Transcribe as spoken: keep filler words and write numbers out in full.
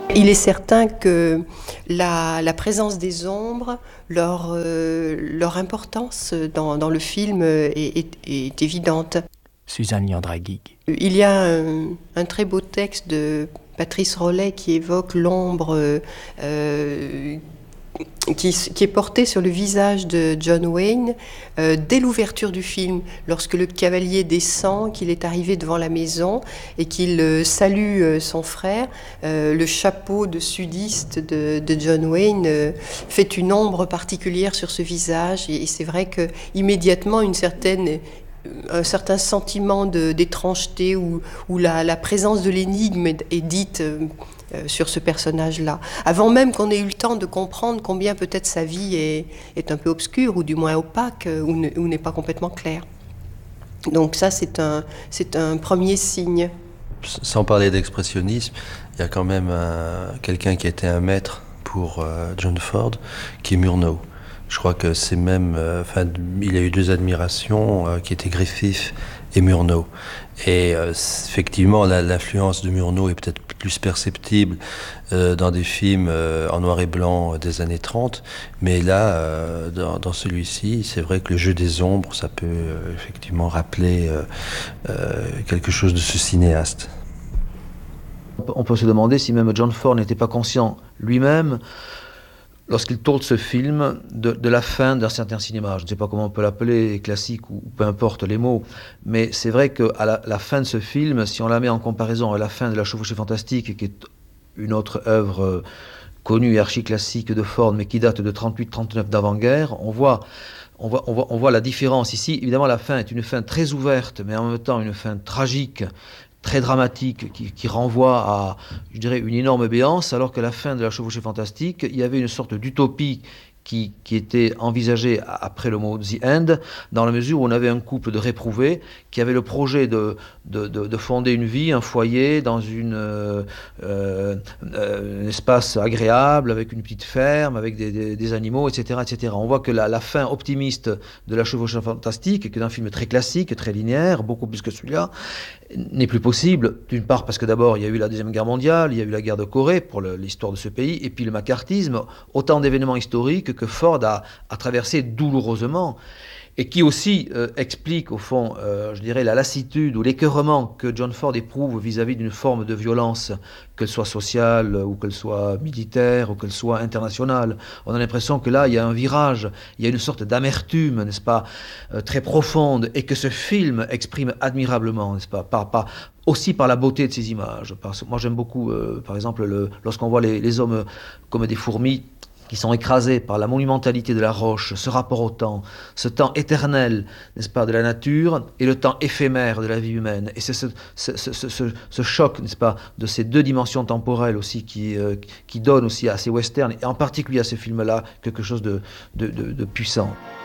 Il est certain que la, la présence des ombres, leur, euh, leur importance dans, dans le film est, est, est évidente. Suzanne Liandraguig. Il y a un, un très beau texte de Patrice Rollet qui évoque l'ombre euh, qui, qui est portée sur le visage de John Wayne euh, dès l'ouverture du film, lorsque le cavalier descend, qu'il est arrivé devant la maison et qu'il euh, salue euh, son frère. Euh, le chapeau de sudiste de, de John Wayne euh, fait une ombre particulière sur ce visage, et, et c'est vrai que immédiatement une certaine un certain sentiment de, d'étrangeté où, où la, la présence de l'énigme est, est dite euh, euh, sur ce personnage-là, avant même qu'on ait eu le temps de comprendre combien peut-être sa vie est, est un peu obscure, ou du moins opaque, euh, ou, ne, ou n'est pas complètement claire. Donc ça, c'est un, c'est un premier signe. Sans parler d'expressionnisme, il y a quand même un, quelqu'un qui était un maître pour euh, John Ford, qui est Murnau. Je crois que c'est même, enfin, euh, il a eu deux admirations euh, qui étaient Griffith et Murnau. Et euh, effectivement, la, l'influence de Murnau est peut-être plus perceptible euh, dans des films euh, en noir et blanc des années trente, mais là, euh, dans, dans celui-ci, c'est vrai que le jeu des ombres, ça peut euh, effectivement rappeler euh, euh, quelque chose de ce cinéaste. On peut se demander si même John Ford n'était pas conscient lui-même, lorsqu'il tourne ce film, de, de la fin d'un certain cinéma. Je ne sais pas comment on peut l'appeler, classique ou peu importe les mots, mais c'est vrai qu'à la, la fin de ce film, si on la met en comparaison à la fin de La Chevauchée Fantastique, qui est une autre œuvre euh, connue et archi-classique de Ford, mais qui date de trente-huit trente-neuf d'avant-guerre, on voit, on, voit, on, voit, on voit la différence. Ici, évidemment, la fin est une fin très ouverte, mais en même temps une fin tragique, très dramatique, qui, qui renvoie à, je dirais, une énorme béance, alors que la fin de La Chevauchée Fantastique, il y avait une sorte d'utopie qui, qui était envisagée après le mot « the end », dans la mesure où on avait un couple de réprouvés qui avait le projet de, de, de, de fonder une vie, un foyer, dans une, euh, euh, un espace agréable, avec une petite ferme, avec des, des, des animaux, et cetera, et cetera. On voit que la, la fin optimiste de La Chevauchée Fantastique, qui est un film très classique, très linéaire, beaucoup plus que celui-là, n'est plus possible, d'une part parce que d'abord il y a eu la Deuxième Guerre mondiale, il y a eu la guerre de Corée pour le, l'histoire de ce pays, et puis le macartisme, autant d'événements historiques que Ford a, a traversé douloureusement, et qui aussi euh, explique au fond, euh, je dirais, la lassitude ou l'écœurement que John Ford éprouve vis-à-vis d'une forme de violence, qu'elle soit sociale, ou qu'elle soit militaire, ou qu'elle soit internationale. On a l'impression que là, il y a un virage, il y a une sorte d'amertume, n'est-ce pas, euh, très profonde, et que ce film exprime admirablement, n'est-ce pas, par, par, aussi par la beauté de ses images. Parce, moi, j'aime beaucoup, euh, par exemple, le, lorsqu'on voit les, les hommes comme des fourmis, qui sont écrasés par la monumentalité de la roche, ce rapport au temps, ce temps éternel, n'est-ce pas, de la nature, et le temps éphémère de la vie humaine. Et c'est ce, ce, ce, ce, ce choc, n'est-ce pas, de ces deux dimensions temporelles aussi qui, euh, qui donne aussi à ces westerns, et en particulier à ces films-là, quelque chose de, de, de, de puissant.